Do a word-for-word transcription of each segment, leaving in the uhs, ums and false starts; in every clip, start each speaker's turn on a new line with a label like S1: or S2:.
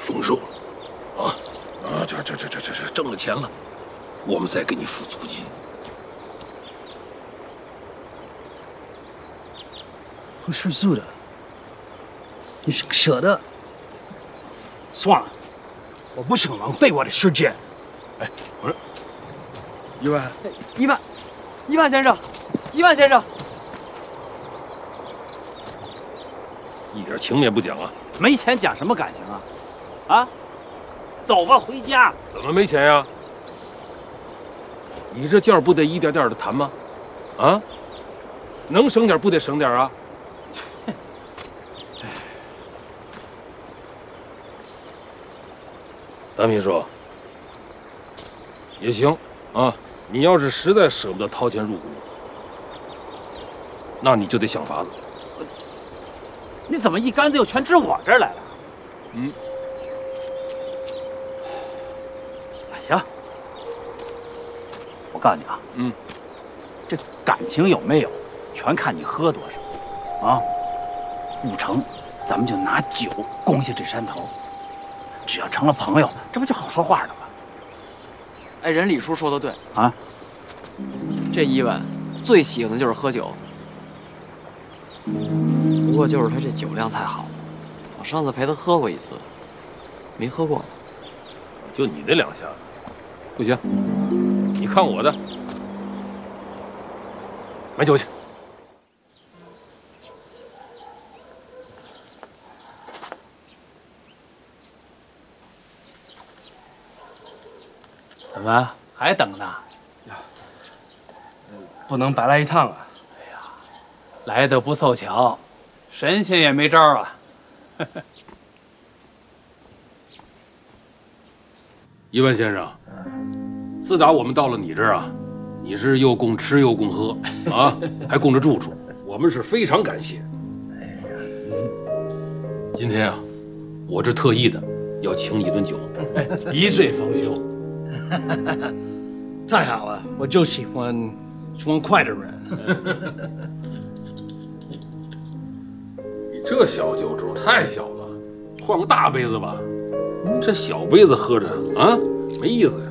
S1: 丰收了，啊啊！这这这这这这挣了钱了，我们再给你付租金。
S2: 不吃素的，你是舍得？算了，我不想浪费我的时间。
S1: 哎，我说，一万，
S3: 一万，一万先生，一万先生，
S1: 一点情面不讲啊！
S3: 没钱讲什么感情啊？啊，走吧，回家。
S1: 怎么没钱呀？你这价不得一点点的谈吗？啊，能省点不得省点啊？单秘书，也行啊。你要是实在舍不得掏钱入股，那你就得想法子。
S3: 你怎么一竿子又全指我这儿来了？
S1: 嗯，
S3: 行，我告诉你啊，
S1: 嗯，
S3: 这感情有没有，全看你喝多少啊。不成，咱们就拿酒攻下这山头。只要成了朋友，这不就好说话了吗？
S4: 哎，人李叔说的对
S3: 啊，
S4: 这伊万最喜欢的就是喝酒，不过就是他这酒量太好了。我上次陪他喝过一次，没喝过。
S1: 就你那两下子，不行，你看我的，买酒去。
S3: 怎么还等呢？
S5: 不能白来一趟啊！
S3: 哎呀，来的不凑巧，神仙也没招啊。
S1: 一万先生，自打我们到了你这儿啊，你是又供吃又供喝啊，还供着住处，我们是非常感谢。今天啊，我这特意的要请你一顿酒，
S2: 一醉方休。太好了，我就喜欢爽快的人。
S1: 你这小酒盅太小了，换个大杯子吧。这小杯子喝着啊，没意思呀。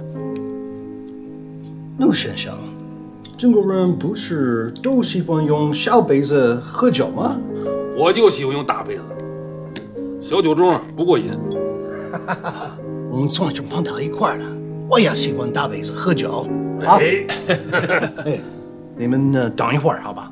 S2: 陆先生，中国人不是都喜欢用小杯子喝酒吗？
S1: 我就喜欢用大杯子，小酒盅不过瘾。
S2: 我们从来就碰到一块了。我也喜欢大杯子喝酒。啊，
S1: 哎，
S2: 哎，你们呃等一会儿好吧？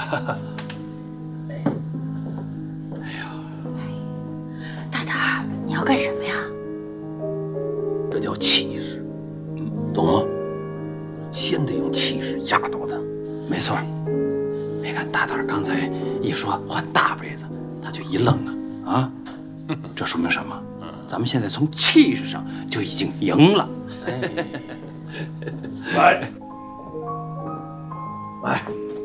S6: 大胆儿，你要干什么呀？
S1: 这叫气势，嗯，懂吗？先得用气势压倒他。
S3: 没错，你看大胆刚才一说换大杯子，他就一愣啊啊！这说明什么？咱们现在从气势上就已经赢了。
S2: 来，来，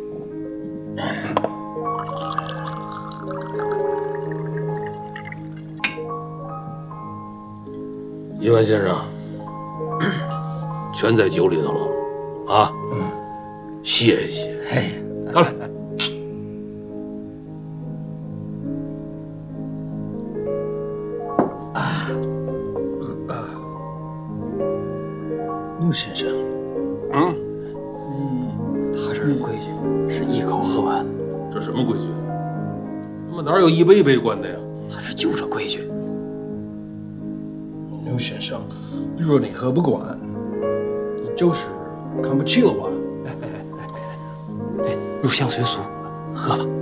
S1: 一万先生，全在酒里头了，啊，嗯，谢谢。
S2: 嘿，
S1: 上来。
S2: 陆先生，
S1: 嗯，
S3: 他这是规矩，是一口喝完。
S1: 这什么规矩？他妈哪有一杯一杯关的呀？
S3: 他这就这规矩。
S2: 陆先生，如果你喝不惯，你就是看不起了我。
S3: 入乡随俗，喝吧。